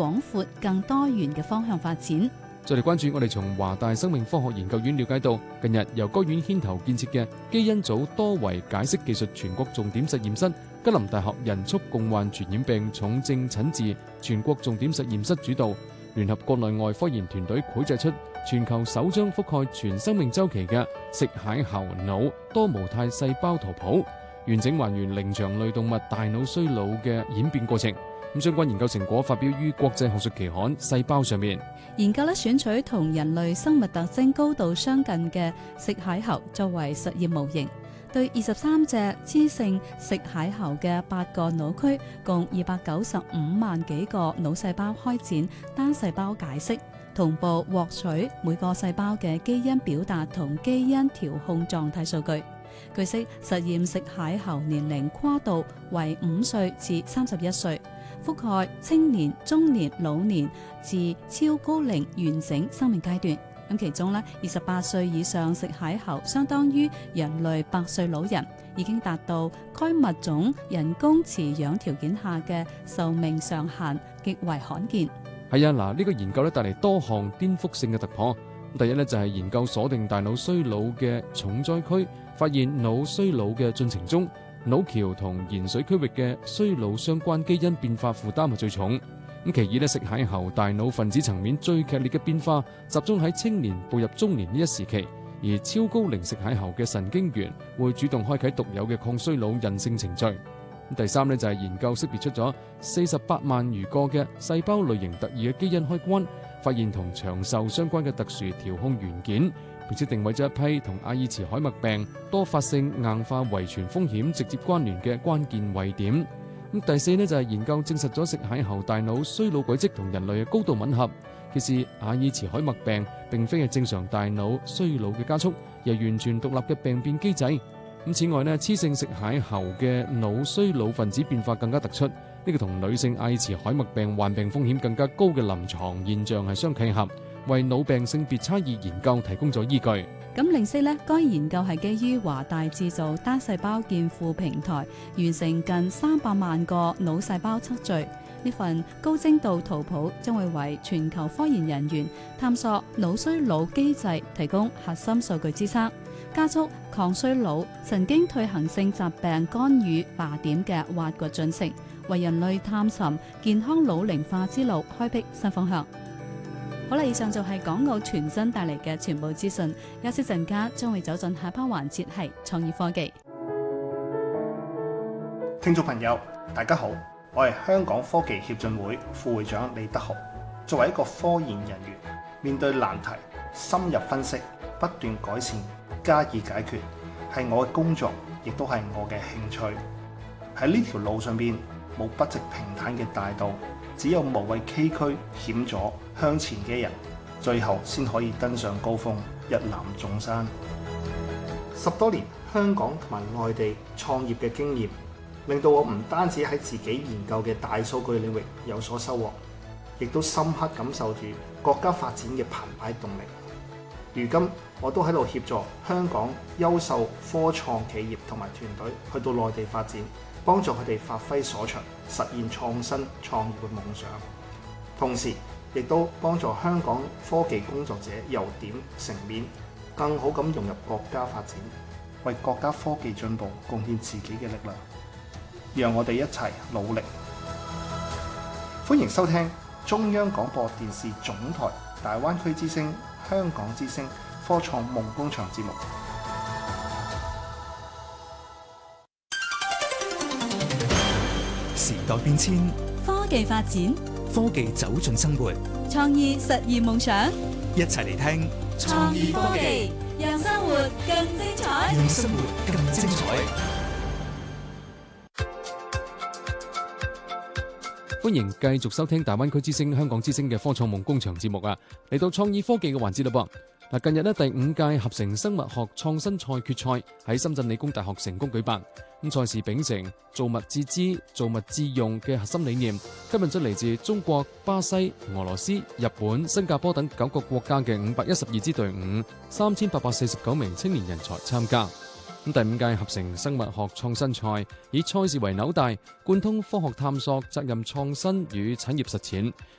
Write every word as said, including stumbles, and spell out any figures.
廣闊、更多元嘅方向發展。 再嚟關注我哋從華大生命科學研究院了解到，近日由該院牽頭建設嘅基因組多維解析技術全國重點實驗室，吉林大學人畜共患傳染病重症診治全國重點實驗室主導，聯合國內外科研團隊繪製出全球首張覆蓋全生命週期嘅食蟹猴腦多模態細胞圖譜，完整還原靈長類動物大腦衰老嘅演變過程。咁相關研究成果發表於國際學術期刊《細胞》上面。 研究咧選取同人類生物特徵高度相近嘅食蟹猴作為實驗模型，對二十三隻雌性食蟹猴嘅八個腦區，共二百九十五萬幾個腦細胞開展單細胞解析，同步獲取每個細胞嘅基因表達同基因調控狀態數據。據悉，實驗食蟹猴年齡跨度為五歲至三十一歲。覆蓋青年、中年、老年至超高齡完整生命階段。咁其中咧，二十八歲以上食蟹猴相當於人類百歲老人，已經達到該物種人工飼養條件下嘅壽命上限，極為罕見。 係啊，嗱，呢個研究咧帶嚟多項顛覆性嘅突破。第一咧就係研究鎖定大腦衰老嘅重災區，發現腦衰老嘅進程中，腦橋同延髓區域嘅衰老相關基因變化負擔係最重。咁其二咧，食蟹猴大腦分子層面最劇烈嘅變化集中喺青年步入中年呢一時期，而超高齡食蟹猴嘅神經元會主動開啟獨有嘅抗衰老韌性程序。第三咧就係研究識別出咗四十八萬餘個嘅細胞類型特異嘅基因開關，發現同長壽相關嘅特殊調控元件，並且定位咗一批同阿爾茨海默病多發性硬化遺傳風險直接關聯嘅關鍵位點。咁第四呢，就係研究證實咗食蟹猴大腦衰老軌跡同人類嘅高度吻合，其實阿爾茨海默病並非係正常大腦衰老嘅加速，而係完全獨立嘅病變機制。咁此外呢，雌性食蟹猴嘅腦衰老分子變化更加突出，呢、這個同女性阿爾茨海默病患病風險更加高嘅臨床現象係相契合，為腦病性別差異研究提供咗依據。 咁另識呢，該研究係基於華大製造單細胞建庫平台，完成近三百萬個腦細胞測序。呢份高精度圖譜將會為全球科研人員探索腦衰老機制提供核心數據支撐，加速抗衰老、神經退行性疾病干預靶點嘅挖掘進程，為人類探尋健康老齡化之路開闢新方向。好啦，以上就係港澳傳真帶嚟嘅全部資訊。休息陣間將會走進下一 part 環節，係創意科技。 聽眾朋友，大家好，我係香港科技協進會副會長李德豪。作為一個科研人員，面對難題，深入分析，不斷改善，加以解決，係我嘅工作，亦都係我嘅興趣。喺呢條路上邊，冇筆直平坦嘅大道，只有無畏崎嶇險阻向前嘅人，最後先可以登上高峰，一覽眾山。十多年香港同埋內地創業嘅經驗，令到我唔單止喺自己研究嘅大數據領域有所收穫，亦都深刻感受住國家發展嘅澎湃動力。如今我都喺度協助香港優秀科創企業同埋團隊去到內地發展，幫助佢哋發揮所長，實現創新創業嘅夢想。同時亦都幫助香港科技工作者由點成面，更好咁融入國家發展，為國家科技進步貢獻自己嘅力量。讓我哋一齊努力。歡迎收聽中央廣播電視總台大灣區之聲、香港之聲科創夢工場節目。 時代變遷， 科技發展， 科技走進生活， 創意實現夢想。 一齊嚟聽創意科技，讓生活更精彩， 讓生活更精彩。 歡迎繼續收聽大灣區之聲、香港之聲嘅科創夢工場節目啊！嚟到創意科技嘅環節啦噃。嗱，近日咧第五屆合成生物學創新賽決賽喺深圳理工大學成功舉辦。咁賽事秉承造物致知、造物致用嘅核心理念，吸引咗嚟自中國、巴西、俄羅斯、日本、新加坡等九個國家嘅五百一十二支隊伍，三千八百四十九名青年人才參加。咁第五屆合成生物學創新賽以賽事為紐帶，貫通科學探索、責任創新與產業實踐，